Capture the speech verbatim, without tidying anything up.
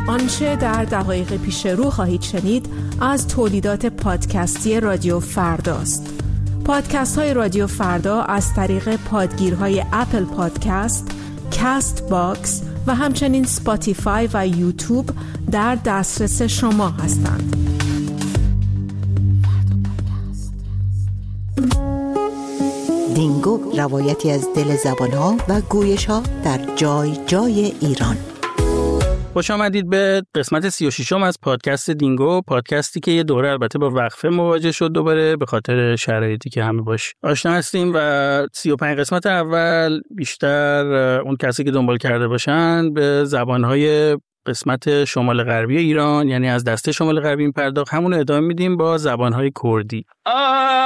آنچه در دقایق پیش رو خواهید شنید از تولیدات پادکستی رادیو فرداست. پادکست های رادیو فردا از طریق پادگیرهای اپل پادکست، کاست باکس و همچنین سپاتیفای و یوتیوب در دسترس شما هستند. دینگو روایتی از دل زبان‌ها و گویش‌ها در جای جای ایران. خوش آمدید به قسمت سی و ششم از پادکست دینگو، پادکستی که یه دوره البته با وقفه مواجه شد دوباره به خاطر شرایطی که همه باش آشنا هستیم و سی و پنج قسمت اول بیشتر اون کسی که دنبال کرده باشن به زبان‌های قسمت شمال غربی ایران، یعنی از دسته شمال غربی این پرداخت، همون ادامه میدیم با زبان‌های کردی.